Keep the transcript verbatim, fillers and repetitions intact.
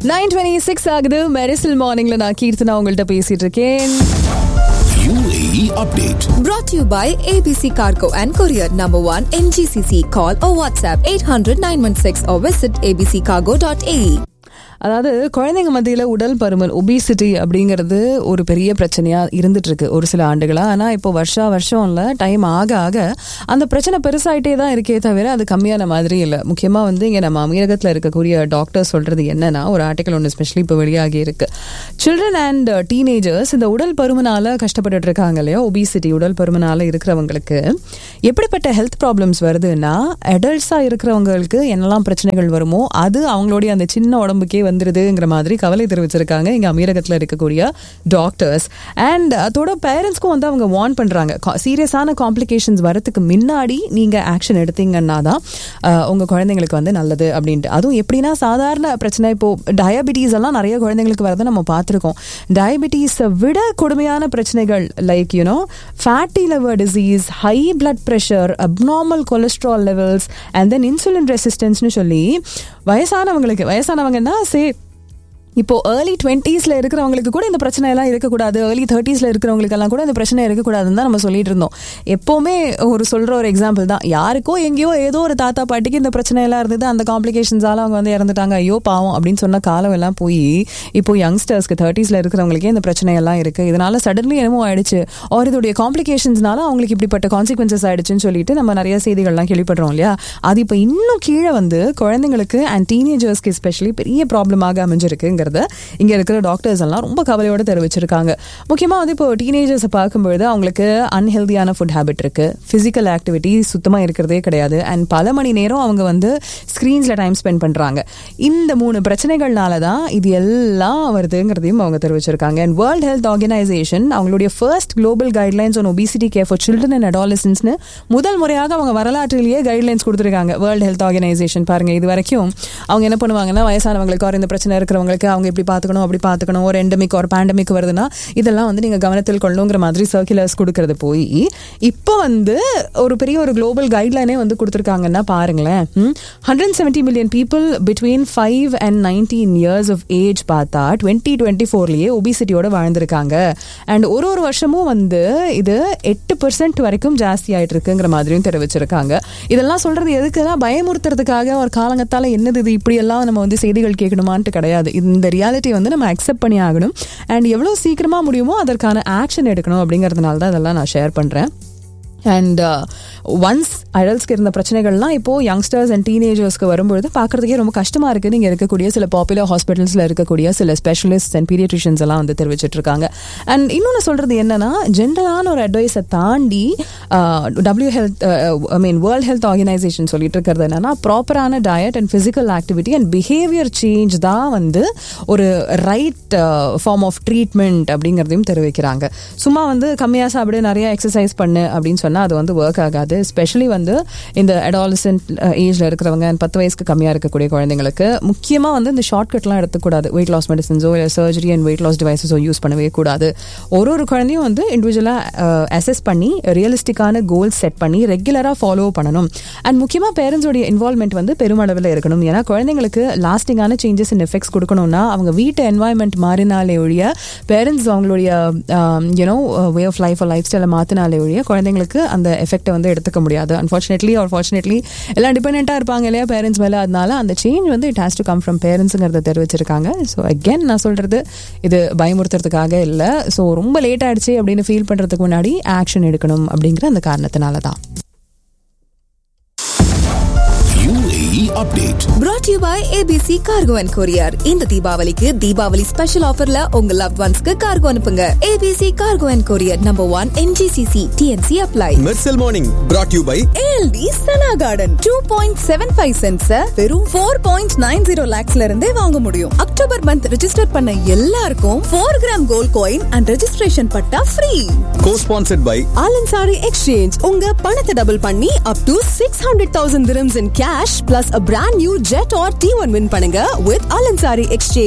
nine twenty-six ஆகுது. மெரிசல் மார்னிங்ல நான் கீர்த்தனா உங்கள்ட்ட பேசிட்டு இருக்கேன். U A E update brought to you by A B C Cargo and Courier number one N G C C. Call or WhatsApp eight hundred nine one six or visit a b c cargo dot a e. அதாவது குழந்தைங்க மத்தியில் உடல் பருமன் obesity அப்படிங்கிறது ஒரு பெரிய பிரச்சனையா இருந்துட்டு இருக்கு ஒரு சில ஆண்டுகளா. ஆனா இப்போ வருஷா வருஷம் இல்ல டைம் ஆக ஆக அந்த பிரச்சனை பெருசாயிட்டே தான் இருக்கே தவிர அது கம்மியான மாதிரி இல்லை. முக்கியமா வந்து இங்க நம்ம அமீரகத்தில் இருக்கக்கூடிய டாக்டர் சொல்றது என்னன்னா, ஒரு ஆர்டிகல் ஒன்று ஸ்பெஷலி இப்போ வெளியாகி இருக்கு. சில்ட்ரன் அண்ட் டீனேஜர்ஸ் இந்த உடல் பருமனால கஷ்டப்பட்டு இருக்காங்க இல்லையா, ஒபிசிட்டி உடல் பருமனால இருக்கிறவங்களுக்கு எப்படிப்பட்ட ஹெல்த் ப்ராப்ளம்ஸ் வருதுன்னா, அடல்ட்ஸா இருக்கிறவங்களுக்கு என்னெல்லாம் பிரச்சனைகள் வருமோ அது அவங்களுடைய அந்த சின்ன உடம்புக்கே வந்துருதுங்கிற மாதிரி கவலை தெரிவிச்சிருக்காங்க இங்க அமீரகத்தில் இருக்கக்கூடிய டாக்டர்ஸ். அண்ட் அதோட பேரண்ட்ஸ்க்கும் வந்து அவங்க வார்ன் பண்றாங்க, சீரியஸான காம்ப்ளிகேஷன்ஸ் வரதுக்கு முன்னாடி நீங்க ஆக்ஷன் எடுத்தீங்கன்னா தான் உங்க குழந்தைங்களுக்கு வந்து நல்லது அப்படின்ட்டு. அதுவும் எப்படின்னா, சாதாரண பிரச்சனை இப்போ டயபிட்டிஸ் எல்லாம் நிறைய குழந்தைங்களுக்கு வரதை நம்ம பார்த்துருக்கோம். டயபிட்டிஸை விட கொடுமையான பிரச்சனைகள் like you know fatty liver disease, high blood pressure, abnormal cholesterol levels and then insulin ரெசிஸ்டன்ஸ்னு சொல்லி வயசானவங்களுக்கு வயசானவங்கன்னா சே இப்போ ஏர்லி டுவெண்ட்டீஸ்ல இருக்கிறவங்களுக்கு கூட இந்த பிரச்சனை எல்லாம் இருக்கக்கூடாது, ஏர்லி தேர்ட்டிஸ்ல இருக்கிறவங்களுக்கு எல்லாம் கூட இந்த பிரச்சனை இருக்கக்கூடாதுன்னு தான் நம்ம சொல்லிட்டு இருந்தோம். எப்பவுமே ஒரு சொல்ற ஒரு எக்ஸாம்பிள் தான், யாருக்கோ எங்கேயோ ஏதோ ஒரு தாத்தா பாட்டிக்கு இந்த பிரச்சனை எல்லாம் இருந்தது, அந்த காம்ப்ளிகேஷன்ஸால அவங்க வந்து இறந்துட்டாங்க, ஐயோ பாவம் அப்படின்னு சொன்ன காலம் எல்லாம் போய் இப்போ யங்ஸ்டர்ஸ்க்கு தேர்ட்டிஸ்ல இருக்கிறவங்களுக்கே இந்த பிரச்சனை எல்லாம் இருக்கு. இதனால சடன்லி என்னமோ ஆயிடுச்சு, ஒரு இதோடைய காம்ப்ளிகேஷன்ஸ்னால அவங்களுக்கு இப்படிப்பட்ட கான்சிக்வன்சஸ் ஆயிடுச்சுன்னு சொல்லிட்டு நம்ம நிறைய செய்திகள்லாம் கேள்விப்படுறோம் இல்லையா. அது இப்போ இன்னும் கீழே வந்து குழந்தைங்களுக்கு அண்ட் டீனேஜர்ஸ்க்கு எஸ்பெஷலி பெரிய ப்ராப்ளமாக அமைஞ்சிருக்கு. இங்க இருக்கிற டாக்டர்ஸ் எல்லாம் ரொம்ப கவலையோட தெரிவிச்சிருக்காங்க. முக்கியமா வந்து இப்போ டீனேஜர்ஸை பார்க்கும்பொழுது அவங்களுக்கு அன்ஹெல்தியான ஃபுட் ஹேபிட் இருக்கு, பிசிக்கல் ஆக்டிவிட்டி சுத்தமா இருக்கிறதே கிடையாது, அண்ட் பல மணி நேரம் அவங்க வந்து ஸ்கிரீன்ஸ்ல டைம் ஸ்பெண்ட் பண்றாங்க. இந்த மூணு பிரச்சனைகள்னால தான் இது எல்லாம் வருதுங்கிறதையும் அவங்க தெரிவிச்சிருக்காங்க. அண்ட் வேர்ல்ட் ஹெல்த் ஆர்கனைசேஷன் அவங்களுடைய first global guidelines on obesity care for children and அடாலசன்ஸ்னு முதல் முறையாக அவங்க வரலாற்றிலேயே கைட்லைன்ஸ் கொடுத்துருக்காங்க. வேர்ல்ட் ஹெல்த் ஆர்கனைசேஷன் பாருங்க, இது வரைக்கும் அவங்க என்ன பண்ணுவாங்கன்னா, வயசானவங்களுக்கு இந்த பிரச்சனை இருக்கிறவங்களுக்கு அவங்க இப்படி பார்த்துக்கணும் அப்படி பார்த்துக்கணும், ஒரு எண்டமிக் ஒரு பேண்டமிக் வருதுன்னா இதெல்லாம் வந்து நீங்க கவனத்தில் கொள்ளணுங்கிற மாதிரி சர்க்குலர்ஸ் கொடுக்கறது போய் இப்போ வந்து ஒரு பெரிய ஒரு குளோபல் கைட்லைனே வந்து கொடுத்துருக்காங்கன்னா பாருங்களேன். Hundred seventy million people between five and nineteen years of age பார்த்தா டுவெண்ட்டி டுவெண்ட்டி ஃபோர்லயே ஒபிசிட்டியோட வாழ்ந்திருக்காங்க. அண்ட் ஒரு ஒரு வருஷமும் வந்து இது எட்டு பெர்சென்ட் வரைக்கும் ஜாஸ்தி ஆயிட்டு இருக்குங்கிற மாதிரியும் தெரிவிச்சிருக்காங்க. இதெல்லாம் சொல்றது எதுக்குன்னா, பயமுறுத்துறதுக்காக ஒரு காலங்கத்தால என்னது இது இப்படி எல்லாம் நம்ம வந்து செய்திகள் கேட்கணுமான்ட்டு கிடையாது. இந்த ரியாலிட்டி வந்து நம்ம அக்செப்ட் பண்ணி ஆகணும் அண்ட் எவ்வளவு சீக்கிரமா முடியுமோ அதற்கான ஆக்ஷன் எடுக்கணும் அப்படிங்கிறதுனால தான் இதெல்லாம் நான் ஷேர் பண்றேன். அண்ட் ஒன்ஸ் அடல்ட்ஸ்க்கு இருந்த பிரச்சனைகள்லாம் இப்போ யங்ஸ்டர்ஸ் அண்ட் டீனேஜர்ஸ்க்கு வரும்பொழுது பார்க்கறதுக்கே ரொம்ப கஷ்டமா இருக்கு. நீங்க இருக்கக்கூடிய சில பாப்புலர் ஹாஸ்பிட்டல்ஸ்ல இருக்கக்கூடிய சில ஸ்பெஷலிஸ்ட் அண்ட் பீடியாட்ரிஷியன்ஸ் எல்லாம் வந்து தெரிவிச்சிட்டு இருக்காங்க. அண்ட் இன்னொன்று சொல்றது என்னன்னா, ஜென்ரலான ஒரு அட்வைஸை தாண்டி டபிள்யூ ஹெல்த் ஐ மீன் வேர்ல்ட் ஹெல்த் ஆர்கனைசேஷன் சொல்லிட்டு இருக்கிறது என்னன்னா, ப்ராப்பரான diet and physical activity and behaviour change தான் வந்து ஒரு ரைட் ஃபார்ம் ஆஃப் ட்ரீட்மெண்ட் அப்படிங்கிறதையும் தெரிவிக்கிறாங்க. சும்மா வந்து கம்மியா சாப்பிடு, நிறைய எக்ஸசைஸ் பண்ணு அப்படின்னு சொன்னா அது வந்து ஒர்க் ஆகாது. ஸ்பெஷலி வந்து இந்த அடாலசன்ட் ஏஜ்ல இருக்கிறவங்க, பத்து வயசுக்கு கம்மியா இருக்கக்கூடிய குழந்தைங்களுக்கு முக்கியமா வந்து இந்த ஷார்ட்கட்லாம் எடுத்துக்கூடாது. வெயிட் லாஸ் மெடிசன்ஸோ இல்லை surgery and weight loss டிவைசஸோ use பண்ணவே கூடாது. ஒரு ஒரு குழந்தையும் வந்து இண்டிவிஜுவலா அசஸ் பண்ணி ரியலிஸ்டிக்கான கோல்ஸ் செட் பண்ணி ரெகுலரா ஃபாலோ பண்ணணும். அண்ட் முக்கியமா பேரண்ட்ஸோடைய இன்வால்வ்மெண்ட் வந்து பெருமளவில் இருக்கணும். ஏன்னா குழந்தைங்களுக்கு லாஸ்டிங்கான சேஞ்சஸ் அண்ட் எஃபெக்ட்ஸ் கொடுக்கணும்னா அவங்க வீட்டு என்வாயன்மெண்ட் மாறினாலே ஒழிய, பேரண்ட்ஸ் அவங்களுடைய you know way of life life ஸ்டைலை மாத்தினாலே ஒழிய குழந்தைங்களுக்கு அந்த எஃபெக்டை வந்து எடுத்துக்க முடியாது. அன்ஃபார்ச்சுனேட்லி ஆர் ஃபார்ச்சுனேட்லி எல்லாம் டிபெண்டா இருப்பாங்க இல்லையா பேரண்ட்ஸ் மேல. அதனால அந்த சேஞ்ச் வந்து it has to come from பேரண்ட்ஸுங்கிறத தெரிவிச்சிருக்காங்க. ஸோ அகேன் நான் சொல்றது இது பயமுறுத்துறதுக்காக இல்லை. ஸோ ரொம்ப லேட் ஆயிடுச்சு அப்படின்னு ஃபீல் பண்றதுக்கு முன்னாடி ஆக்ஷன் எடுக்கணும் அப்படிங்கிற அந்த காரணத்தினால தான். U A E update brought to you by A B C Cargo and Courier. இந்த தீபாவளிக்கு தீபாவளி ஸ்பெஷல் ஆஃபர்ல உங்க லவ்ட் ஒன்ஸ்க்கு கார்கோ அனுப்புங்க. A B C Cargo and Courier number one N G C C. T N C apply. Mersal Morning brought to you by A L D Sana Garden. two point seven five cents வெறும் four point nine zero lakhsல இருந்தே வாங்க முடியும். October month register பண்ண எல்லாருக்கும் four gram gold coin and registration patta free. Co-sponsored by Alansari Exchange. உங்க பணத்தை double பண்ணி up to six hundred thousand dirhams in cash plus a brand new jet or T one win பண்ணுங்க with Alansari Exchange.